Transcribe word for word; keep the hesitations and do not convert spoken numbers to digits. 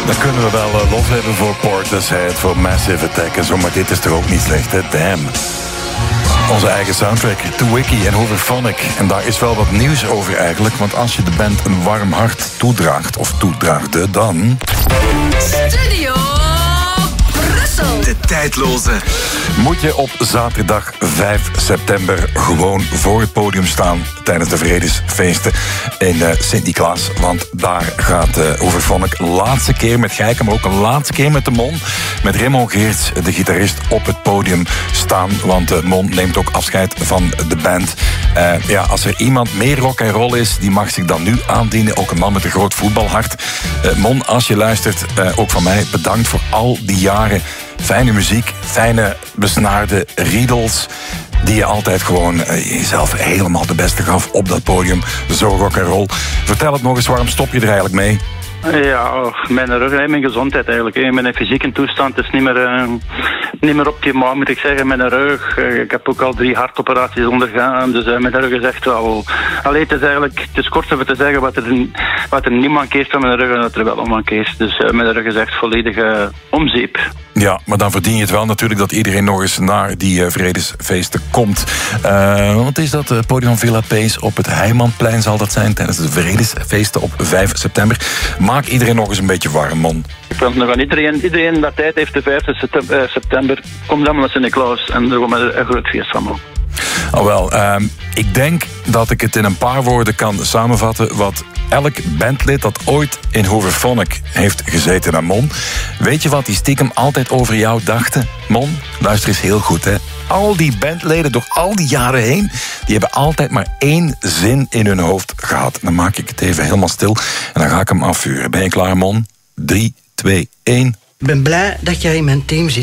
Dan kunnen we wel uh, lof hebben voor Portishead, voor Massive Attack en zo, maar dit is toch ook niet slecht, hè? Damn. Onze eigen soundtrack, To Wiki en Hooverphonic. En daar is wel wat nieuws over eigenlijk, want als je de band een warm hart toedraagt, of toedraagde, dan... Studio Brussel. De tijdloze. Moet je op zaterdag vijf september gewoon voor het podium staan tijdens de vredesfeesten in uh, Sint-Niklaas. Want daar gaat uh, Hooverphonic laatste keer met Gijken, maar ook een laatste keer met de Mon. Met Raymond Geerts, de gitarist, op het podium staan. Want uh, Mon neemt ook afscheid van de band. Uh, ja, als er iemand meer rock en roll is, die mag zich dan nu aandienen. Ook een man met een groot voetbalhart. Uh, Mon, als je luistert, uh, ook van mij bedankt voor al die jaren. Fijne muziek, fijne besnaarde riedels, die je altijd gewoon uh, jezelf helemaal de beste gaf op dat podium. Zo rock en roll. Vertel het nog eens, waarom stop je er eigenlijk mee? Ja, oh, mijn rug en mijn gezondheid eigenlijk. Hè. Mijn fysieke toestand is niet meer, uh, niet meer optimaal, moet ik zeggen. Mijn rug, uh, ik heb ook al drie hartoperaties ondergaan. Dus uh, mijn rug is echt wel... Allee, het is eigenlijk, het is kort om te zeggen wat er, wat er niet mankeert van mijn rug en dat er wel mankeert. Dus uh, mijn rug is echt volledig uh, om zeep. Ja, maar dan verdien je het wel natuurlijk dat iedereen nog eens naar die uh, vredesfeesten komt. Uh, wat is dat? Het podium van Villa Pace op het Heijmanplein zal dat zijn tijdens de vredesfeesten op vijf september. Maak iedereen nog eens een beetje warm, man. Ik wil nog aan iedereen, iedereen dat tijd heeft, de vijfde september, kom dan naar Sint-Niklaas en daar gaan we een groot feest van maken. Oh wel, uh, ik denk dat ik het in een paar woorden kan samenvatten wat elk bandlid dat ooit in Hooverphonic heeft gezeten naar Mon. Weet je wat die stiekem altijd over jou dachten? Mon, luister eens heel goed, hè. Al die bandleden door al die jaren heen, die hebben altijd maar één zin in hun hoofd gehad. Dan maak ik het even helemaal stil en dan ga ik hem afvuren. Ben je klaar, Mon? drie, twee, één. Ik ben blij dat jij in mijn team zit.